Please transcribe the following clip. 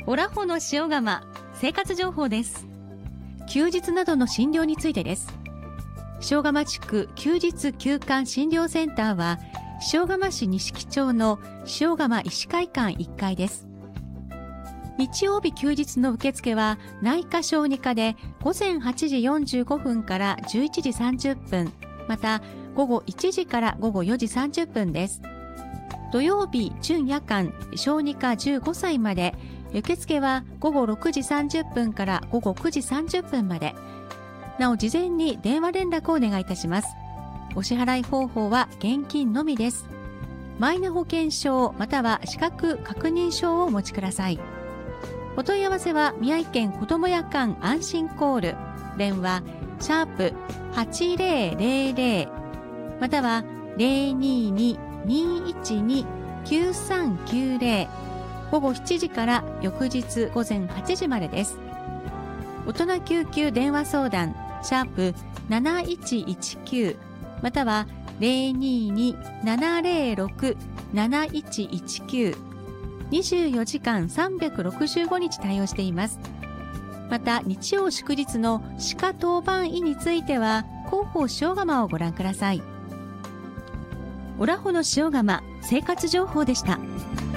オラホの塩釜生活情報です。休日などの診療についてです。塩釜地区休日休館診療センターは塩釜市錦町の塩釜医師会館1階です。日曜日休日の受付は内科小児科で午前8時45分から11時30分、また午後1時から午後4時30分です。土曜日準夜間小児科15歳まで、受付は午後6時30分から午後9時30分まで。なお事前に電話連絡をお願いいたします。お支払い方法は現金のみです。マイナ保険証または資格確認書をお持ちください。お問い合わせは宮城県子ども夜間安心コール、電話#8000または022-212-9390、午後7時から翌日午前8時までです。大人救急電話相談#7119または022-706-7119、24時間365日対応しています。また日曜祝日の歯科当番医については広報塩釜をご覧ください。オラホの塩釜生活情報でした。